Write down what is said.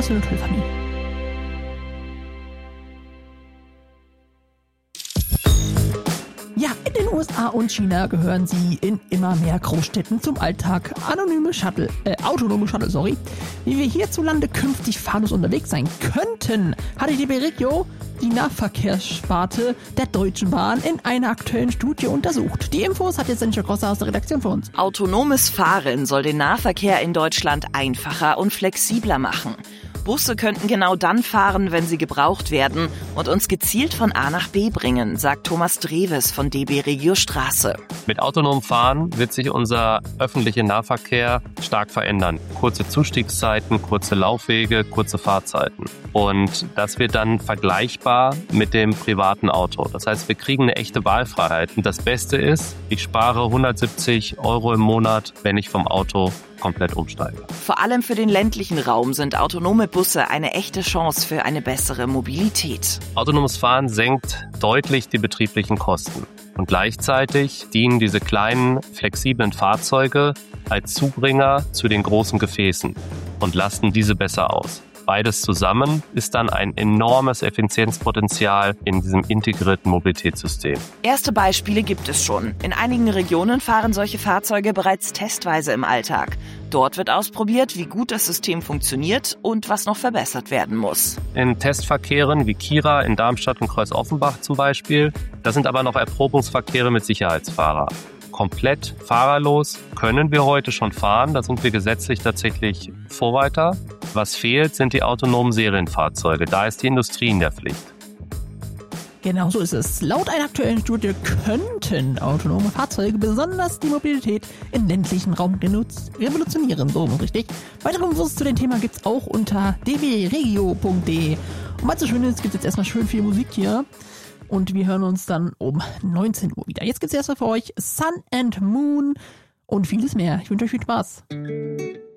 Marcel und Hilfami. Ja, in den USA und China gehören sie in immer mehr Großstädten zum Alltag. Autonome Shuttle, Wie wir hierzulande künftig fahrlos unterwegs sein könnten, hat die DB Regio die Nahverkehrssparte der Deutschen Bahn in einer aktuellen Studie untersucht. Die Infos hat jetzt Senja Grosser aus der Redaktion für uns. Autonomes Fahren soll den Nahverkehr in Deutschland einfacher und flexibler machen. Busse könnten genau dann fahren, wenn sie gebraucht werden und uns gezielt von A nach B bringen, sagt Thomas Dreves von DB Regio Straße. Mit autonomem Fahren wird sich unser öffentlicher Nahverkehr stark verändern. Kurze Zustiegszeiten, kurze Laufwege, kurze Fahrzeiten. Und das wird dann vergleichbar mit dem privaten Auto. Das heißt, wir kriegen eine echte Wahlfreiheit. Und das Beste ist, ich spare 170 € im Monat, wenn ich vom Auto komplett umsteige. Vor allem für den ländlichen Raum sind autonome Busse eine echte Chance für eine bessere Mobilität. Autonomes Fahren senkt deutlich die betrieblichen Kosten. Und gleichzeitig dienen diese kleinen, flexiblen Fahrzeuge als Zubringer zu den großen Gefäßen und lasten diese besser aus. Beides zusammen ist dann ein enormes Effizienzpotenzial in diesem integrierten Mobilitätssystem. Erste Beispiele gibt es schon. In einigen Regionen fahren solche Fahrzeuge bereits testweise im Alltag. Dort wird ausprobiert, wie gut das System funktioniert und was noch verbessert werden muss. In Testverkehren wie Kira in Darmstadt und Kreuz-Offenbach zum Beispiel, da sind aber noch Erprobungsverkehre mit Sicherheitsfahrer. Komplett fahrerlos können wir heute schon fahren. Da sind wir gesetzlich tatsächlich Vorreiter. Was fehlt, sind die autonomen Serienfahrzeuge. Da ist die Industrie in der Pflicht. Genau so ist es. Laut einer aktuellen Studie könnten autonome Fahrzeuge besonders die Mobilität im ländlichen Raum revolutionieren. So richtig. Weitere Infos zu dem Thema gibt's auch unter dbregio.de. Und weil es so schön ist, gibt's jetzt erstmal schön viel Musik hier. Und wir hören uns dann um 19 Uhr wieder. Jetzt gibt's erstmal für euch Sun and Moon und vieles mehr. Ich wünsche euch viel Spaß.